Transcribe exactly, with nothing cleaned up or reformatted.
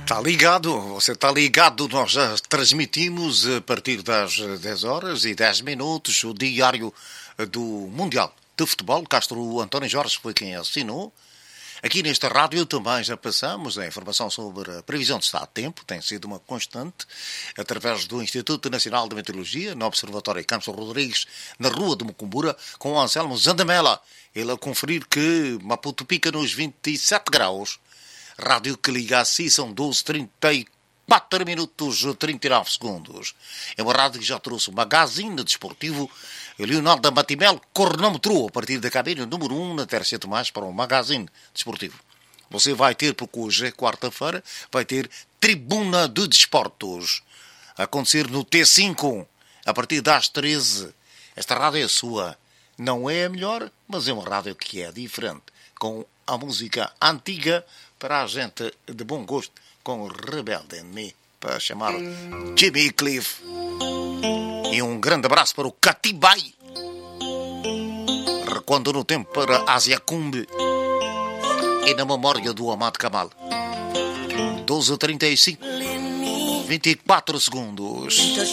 Está ligado, você está ligado, nós já transmitimos a partir das dez horas e dez minutos o diário do Mundial de Futebol. Castro António Jorge foi quem assinou. Aqui nesta rádio também já passamos a informação sobre a previsão de estado de tempo, tem sido uma constante, através do Instituto Nacional de Meteorologia, no Observatório Campos Rodrigues, na Rua de Mucumbura, com o Anselmo Zandamela. Ele a conferir que Maputo pica nos vinte e sete graus. Rádio que liga a si são doze, trinta e quatro minutos e trinta e nove segundos. É uma rádio que já trouxe o magazine desportivo. Leonardo Matimel cronometrou a partir da cabine número um na Terceira Tomás para o magazine desportivo. Você vai ter, porque hoje é quarta-feira, vai ter Tribuna de Desportos. A acontecer no T cinco, a partir das treze. Esta rádio é sua. Não é a melhor, mas é uma rádio que é diferente. Com a música antiga para a gente de bom gosto, com o Rebelde em Me, para chamar Jimmy Cliff. E um grande abraço para o Catibai. Recuando no tempo para Ásia Cumbe. E na memória do Amado Kamal. doze e trinta e cinco, vinte e quatro segundos.